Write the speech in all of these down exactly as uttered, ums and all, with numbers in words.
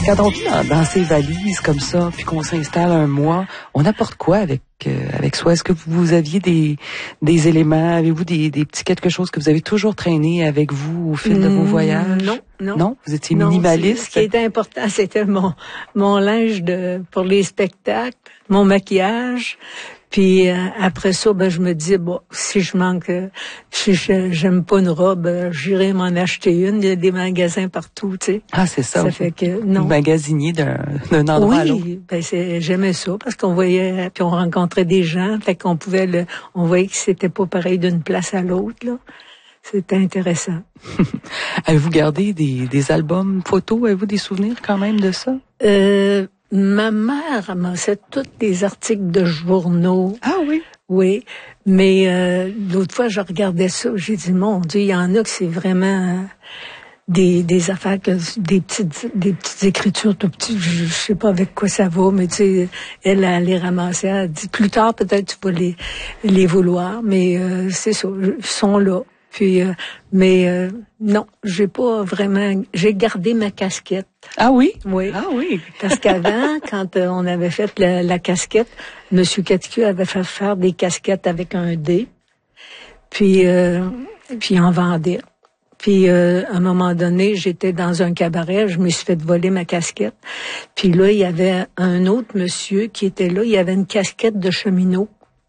Quand on vit dans, dans ces valises comme ça, puis qu'on s'installe un mois, on apporte quoi avec euh, avec soi? Est-ce que vous aviez des des éléments, avez-vous des, des petits quelque chose que vous avez toujours traîné avec vous au fil de vos voyages? Non, non. Non, vous étiez non, minimaliste. Ce qui était important, c'était mon mon linge de pour les spectacles, mon maquillage. Puis euh, après ça, ben je me dis bon, si je manque, euh, si je, j'aime pas une robe, euh, j'irai m'en acheter une. Il y a des magasins partout, tu sais. Ah, c'est ça. Ça fait que non. Magasinier d'un d'un endroit oui, à l'autre. Oui, ben c'est j'aimais ça parce qu'on voyait, puis on rencontrait des gens, fait qu'on pouvait le, on voyait que c'était pas pareil d'une place à l'autre là. C'était intéressant. Avez-vous gardé des des albums photos? Avez-vous des souvenirs quand même de ça? Euh, Ma mère ramassait tous les articles de journaux. Ah oui? Oui, mais euh, l'autre fois, je regardais ça, j'ai dit, mon Dieu, il y en a que c'est vraiment euh, des des affaires, que, des petites des petites écritures tout petites, je, je sais pas avec quoi ça va, mais tu sais, elle, elle les ramassait, elle dit, plus tard, peut-être tu vas les, les vouloir, mais euh, c'est ça, ils sont là. Puis, euh, mais euh, non, j'ai pas vraiment. J'ai gardé ma casquette. Ah oui? Oui. Ah oui. Parce qu'avant, quand euh, on avait fait la, la casquette, Monsieur Caticu avait fait faire des casquettes avec un dé. Puis, euh, puis on vendait. Puis, euh, à un moment donné, j'étais dans un cabaret, je me suis fait voler ma casquette. Puis là, il y avait un autre monsieur qui était là, il y avait une casquette de cheminot.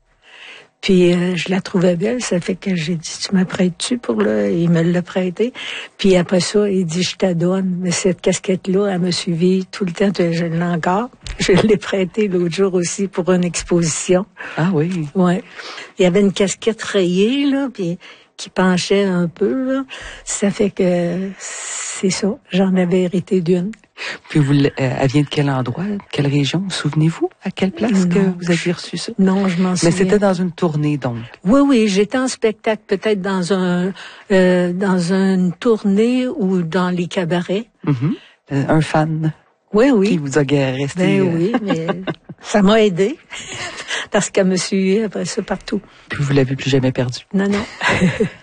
Puis euh, je la trouvais belle, ça fait que j'ai dit, tu me prêtes-tu pour le... Il me l'a prêté. Puis après ça, il dit, je t'adonne. Mais cette casquette-là, elle m'a suivi tout le temps, je l'ai encore. Je l'ai prêtée l'autre jour aussi pour une exposition. Ah oui? Ouais. Il y avait une casquette rayée, là, puis qui penchait un peu, là. Ça fait que c'est ça, j'en avais hérité d'une. Puis vous, euh, elle vient de quel endroit, quelle région? Vous souvenez-vous à quelle place non, que vous aviez reçu ça? Non, je m'en souviens. Mais c'était dans une tournée, donc? Oui, oui, j'étais en spectacle, peut-être dans un euh, dans une tournée ou dans les cabarets. Mm-hmm. Euh, un fan? Oui, oui. Qui vous a resté? Ben euh... oui, mais ça m'a aidé parce qu'elle me suivait après ça partout. Puis vous l'avez plus jamais perdu? Non, non.